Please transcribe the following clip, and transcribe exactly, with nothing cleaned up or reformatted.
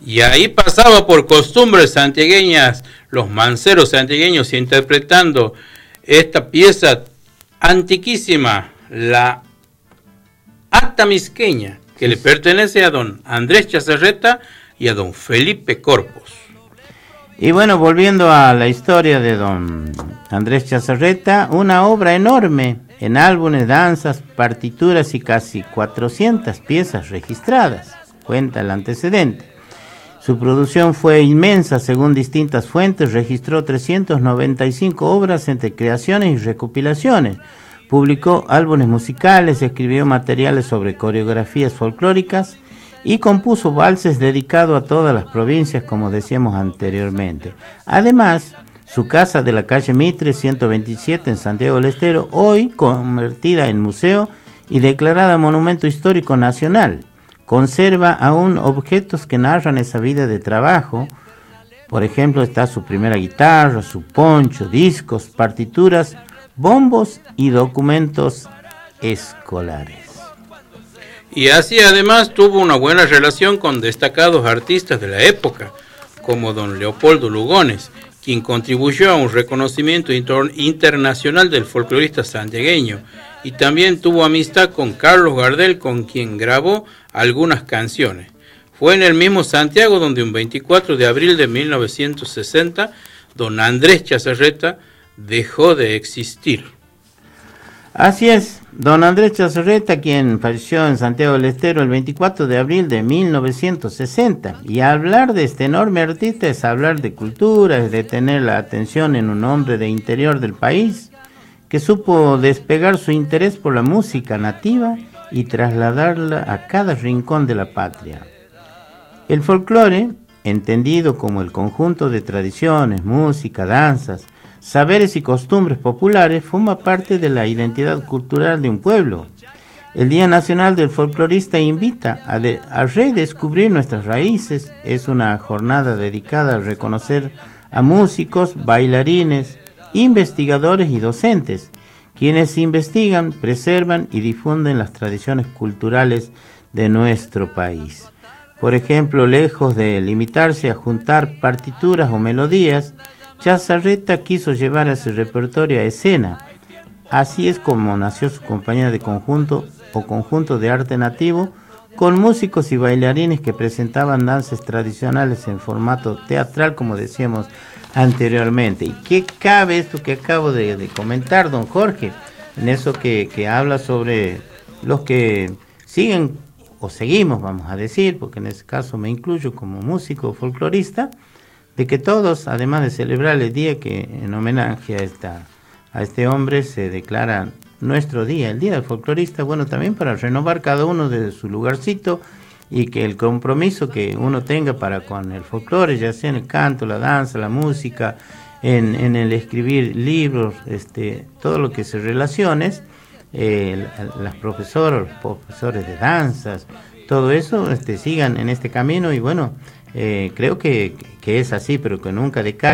Y ahí pasaba por costumbres santiagueñas, los manceros santiagueños interpretando esta pieza antiquísima, la Atamisqueña, que le pertenece a don Andrés Chazarreta y a don Felipe Corpos. Y bueno, volviendo a la historia de don Andrés Chazarreta, una obra enorme en álbumes, danzas, partituras y casi cuatrocientas piezas registradas, cuenta el antecedente. Su producción fue inmensa según distintas fuentes, registró trescientas noventa y cinco obras entre creaciones y recopilaciones, publicó álbumes musicales, escribió materiales sobre coreografías folclóricas y compuso valses dedicados a todas las provincias, como decíamos anteriormente. Además, su casa de la calle Mitre ciento veintisiete en Santiago del Estero, hoy convertida en museo y declarada Monumento Histórico Nacional, conserva aún objetos que narran esa vida de trabajo. Por ejemplo, está su primera guitarra, su poncho, discos, partituras, bombos y documentos escolares. Y así además tuvo una buena relación con destacados artistas de la época, como don Leopoldo Lugones, quien contribuyó a un reconocimiento internacional del folclorista santiagueño, y también tuvo amistad con Carlos Gardel, con quien grabó algunas canciones. Fue en el mismo Santiago donde un veinticuatro de abril de mil novecientos sesenta, don Andrés Chazarreta dejó de existir. Así es, don Andrés Chazarreta, quien falleció en Santiago del Estero el veinticuatro de abril de mil novecientos sesenta. Y hablar de este enorme artista es hablar de cultura, es de tener la atención en un hombre de interior del país, que supo despegar su interés por la música nativa y trasladarla a cada rincón de la patria. El folclore, entendido como el conjunto de tradiciones, música, danzas, saberes y costumbres populares, forma parte de la identidad cultural de un pueblo. El Día Nacional del Folclorista invita a, de, a redescubrir nuestras raíces. Es una jornada dedicada a reconocer a músicos, bailarines, investigadores y docentes, quienes investigan, preservan y difunden las tradiciones culturales de nuestro país. Por ejemplo, lejos de limitarse a juntar partituras o melodías, Chazarreta quiso llevar ese repertorio a escena. Así es como nació su compañía de conjunto o conjunto de arte nativo, con músicos y bailarines que presentaban danzas tradicionales en formato teatral, como decíamos anteriormente. ¿Y qué cabe esto que acabo de, de comentar, don Jorge? En eso que, que habla sobre los que siguen, o seguimos, vamos a decir, porque en este caso me incluyo como músico folclorista, de que todos, además de celebrar el día que en homenaje a, esta, a este hombre se declara nuestro día, el Día del Folclorista, bueno, también para renovar cada uno de su lugarcito y que el compromiso que uno tenga para con el folclore, ya sea en el canto, la danza, la música, en, en el escribir libros, este, todo lo que se relacione, eh, las profesoras, los profesores de danzas, todo eso, este, sigan en este camino y bueno, eh, creo que, que es así, pero que nunca decae.